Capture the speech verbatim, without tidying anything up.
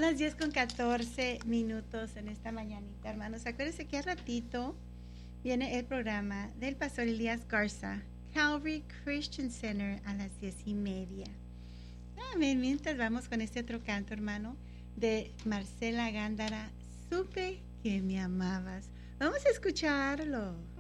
las diez con catorce minutos en esta mañanita, hermanos. Acuérdense que al ratito viene el programa del pastor Elías Garza, Calvary Christian Center, a las diez y media. Amén. Mientras vamos con este otro canto, hermano, de Marcela Gándara, Supe que me amabas. Vamos a escucharlo.